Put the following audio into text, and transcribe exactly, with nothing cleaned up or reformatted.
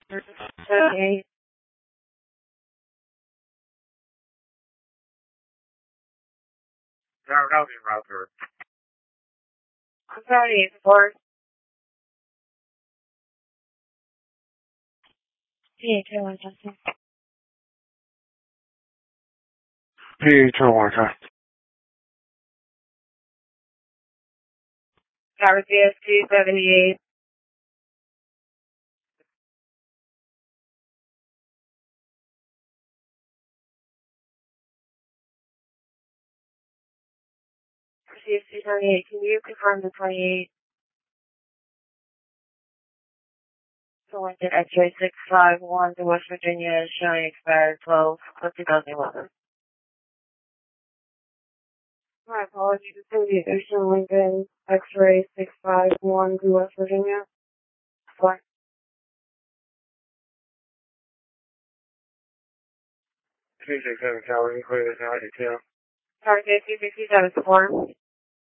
Okay. No, no, the router. I'm sorry, for P H O one testing. P H O one test. Tower C S two seventy-eight. C S two seventy-eight, can you confirm the twenty-eight? Selected X-ray six five one to West Virginia is showing expired twelve of two thousand eleven. My apologies, it's going to be Ocean Lincoln X-ray six five one to West Virginia. What? two six seven Tower, you clear this out, you too. Tower C S two sixty-seven, four.